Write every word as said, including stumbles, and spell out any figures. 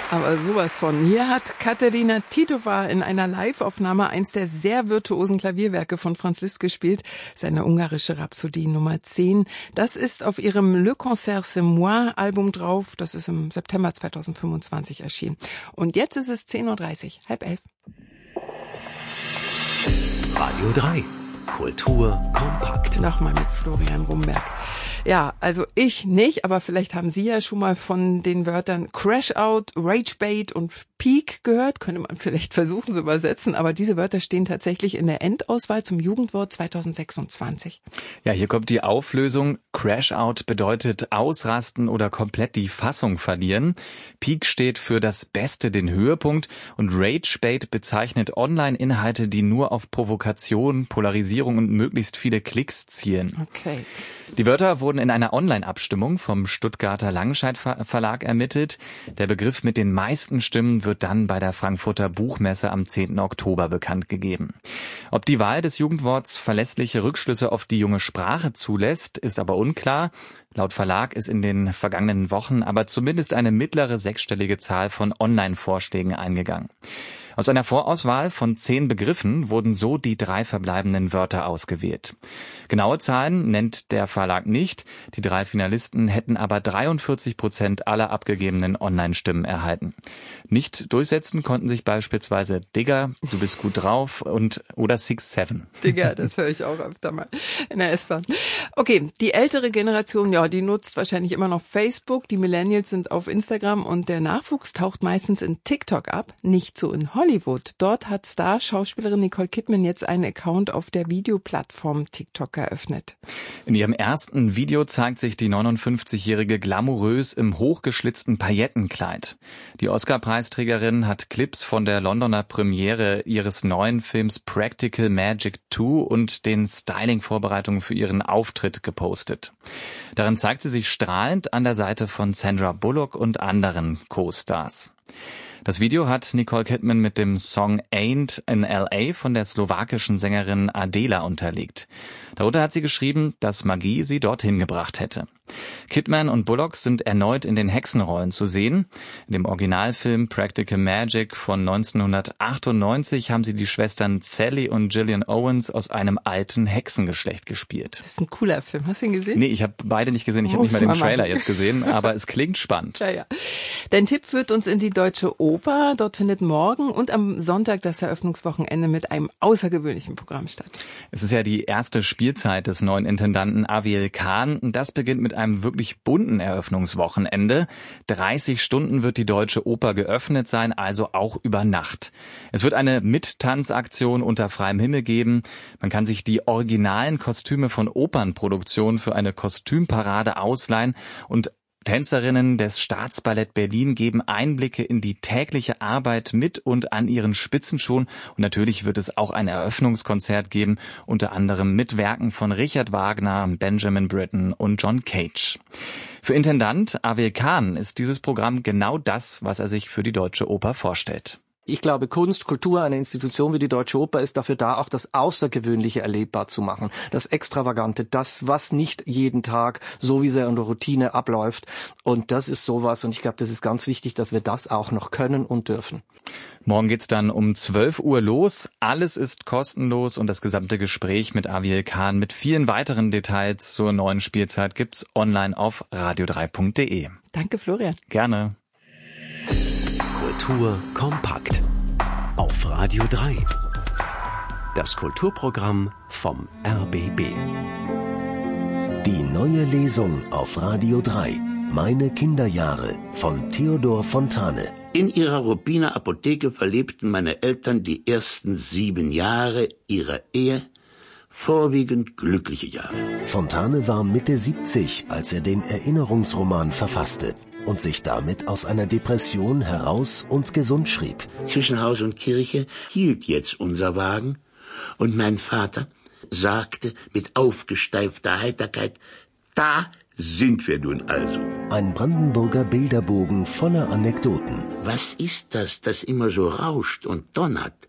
Aber sowas von. Hier hat Katerina Titova in einer Live-Aufnahme eins der sehr virtuosen Klavierwerke von Franz Liszt gespielt, seine ungarische Rhapsodie Nummer zehn. Das ist auf ihrem Le Concert c'est moi Album drauf. Das ist im September zweitausendfünfundzwanzig erschienen. Und jetzt ist es zehn Uhr dreißig, halb elf. Radio drei. Kultur kompakt. Nochmal mit Florian Rumberg. Ja, also ich nicht, aber vielleicht haben Sie ja schon mal von den Wörtern Crash Out, Rage Bait und Peak gehört. Könnte man vielleicht versuchen zu übersetzen, aber diese Wörter stehen tatsächlich in der Endauswahl zum Jugendwort zweitausendsechsundzwanzig. Ja, hier kommt die Auflösung. Crash Out bedeutet ausrasten oder komplett die Fassung verlieren. Peak steht für das Beste, den Höhepunkt, und Rage Bait bezeichnet Online-Inhalte, die nur auf Provokation, Polarisierung und möglichst viele Klicks zielen. Okay. Die Wörter wurden in einer Online-Abstimmung vom Stuttgarter Langenscheidt Verlag ermittelt. Der Begriff mit den meisten Stimmen wird dann bei der Frankfurter Buchmesse am zehnten Oktober bekannt gegeben. Ob die Wahl des Jugendworts verlässliche Rückschlüsse auf die junge Sprache zulässt, ist aber unklar. Laut Verlag ist in den vergangenen Wochen aber zumindest eine mittlere sechsstellige Zahl von Online-Vorschlägen eingegangen. Aus einer Vorauswahl von zehn Begriffen wurden so die drei verbleibenden Wörter ausgewählt. Genaue Zahlen nennt der Verlag nicht. Die drei Finalisten hätten aber dreiundvierzig Prozent aller abgegebenen Online-Stimmen erhalten. Nicht durchsetzen konnten sich beispielsweise Digger, Du bist gut drauf und oder Six Seven. Digger, das höre ich auch öfter mal in der S-Bahn. Okay, die ältere Generation, ja, die nutzt wahrscheinlich immer noch Facebook. Die Millennials sind auf Instagram und der Nachwuchs taucht meistens in TikTok ab, nicht so in Hollywood. Dort hat Star-Schauspielerin Nicole Kidman jetzt einen Account auf der Videoplattform TikTok eröffnet. In ihrem ersten Video zeigt sich die neunundfünfzigjährige glamourös im hochgeschlitzten Paillettenkleid. Die Oscar-Preisträgerin hat Clips von der Londoner Premiere ihres neuen Films Practical Magic zwei und den Styling-Vorbereitungen für ihren Auftritt gepostet. Darin zeigt sie sich strahlend an der Seite von Sandra Bullock und anderen Co-Stars. Das Video hat Nicole Kidman mit dem Song Ain't in L A von der slowakischen Sängerin Adela unterlegt. Darunter hat sie geschrieben, dass Magie sie dorthin gebracht hätte. Kidman und Bullock sind erneut in den Hexenrollen zu sehen. In dem Originalfilm Practical Magic von neunzehnhundertachtundneunzig haben sie die Schwestern Sally und Gillian Owens aus einem alten Hexengeschlecht gespielt. Das ist ein cooler Film. Hast du ihn gesehen? Nee, ich habe beide nicht gesehen. Ich habe nicht mal den Trailer jetzt gesehen, aber es klingt spannend. Ja, ja. Dein Tipp führt uns in die Deutsche Oper. Dort findet morgen und am Sonntag das Eröffnungswochenende mit einem außergewöhnlichen Programm statt. Es ist ja die erste Spielzeit des neuen Intendanten Aviel Kahn. Das beginnt mit einem wirklich bunten Eröffnungswochenende. dreißig Stunden wird die Deutsche Oper geöffnet sein, also auch über Nacht. Es wird eine Mittanzaktion unter freiem Himmel geben. Man kann sich die originalen Kostüme von Opernproduktionen für eine Kostümparade ausleihen und Tänzerinnen des Staatsballett Berlin geben Einblicke in die tägliche Arbeit mit und an ihren Spitzenschuhen. Und natürlich wird es auch ein Eröffnungskonzert geben, unter anderem mit Werken von Richard Wagner, Benjamin Britten und John Cage. Für Intendant Aviel Kahn ist dieses Programm genau das, was er sich für die Deutsche Oper vorstellt. Ich glaube, Kunst, Kultur, eine Institution wie die Deutsche Oper ist dafür da, auch das Außergewöhnliche erlebbar zu machen. Das Extravagante, das, was nicht jeden Tag so wie sehr in der Routine abläuft. Und das ist sowas, und ich glaube, das ist ganz wichtig, dass wir das auch noch können und dürfen. Morgen geht's dann um zwölf Uhr los. Alles ist kostenlos und das gesamte Gespräch mit Aviel Kahn mit vielen weiteren Details zur neuen Spielzeit gibt's online auf radio drei punkt de. Danke, Florian. Gerne. Kultur kompakt auf Radio drei. Das Kulturprogramm vom R B B. Die neue Lesung auf Radio drei. Meine Kinderjahre von Theodor Fontane. In ihrer Ruppiner Apotheke verlebten meine Eltern die ersten sieben Jahre ihrer Ehe, vorwiegend glückliche Jahre. Fontane war Mitte siebzig, als er den Erinnerungsroman verfasste und sich damit aus einer Depression heraus und gesund schrieb. Zwischen Haus und Kirche hielt jetzt unser Wagen und mein Vater sagte mit aufgesteifter Heiterkeit, da sind wir nun also. Ein Brandenburger Bilderbogen voller Anekdoten. Was ist das, das immer so rauscht und donnert?